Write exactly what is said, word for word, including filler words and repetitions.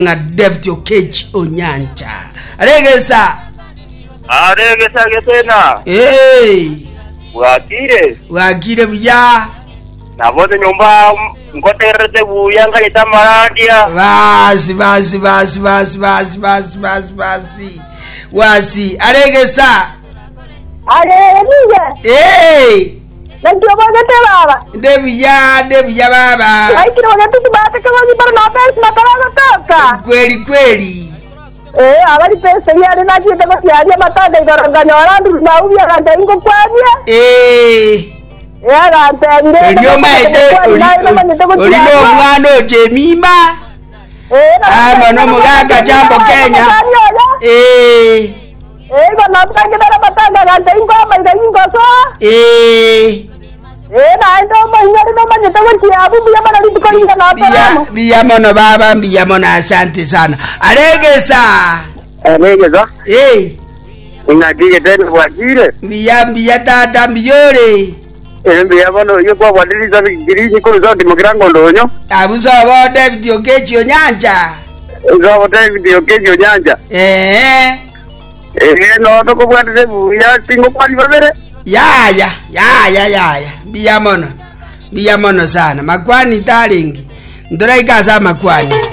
nga David Okech Onyancha. Aregesa. Aregesa getena. Eh. Wakire. Wakire buya. Nabote nyumba ngoterete buyanga itamaradia. Basi basi basi basi basi basi basi basi. Wasi aregesa. Aregesa. Eh. Nanti bagate baba. Debiya debiya baba. Ai kiro bagate tubate kama ni para na pesa na para toka. Kweli kweli. Eh, abari pesa yale na kitu basi yale matanda ikaranganya warandu na ubi aganda ingo kwanya. Eh. Eh, aganda ndende. Ndio maite ulilo mwana Jemima. Eh, ah mano mugaga jambo Kenya. Eh. Eh, bana tangeda matanda aganda ingo maida ingo so. Eh. Eh, na ndo manyari ndo manyata wanti abu biya bana litukolinga na biya biya mono baba biya mono asante sana. Aregesa. Aregesa. Eh. Ingadige tena Wakire. Biya biya tata mbiyore. Eh biya mono yuko wadiliza vigiriji ko zote mugirango ndonyo. Abuso bo David Okech Onyancha. Zo David Okech Onyancha. Eh. Eh no to ko bwate buya tingo kwani babere. Ya ya ya ya ya ya biya mono biya mono sana makwani taringi ndora ikasa makwani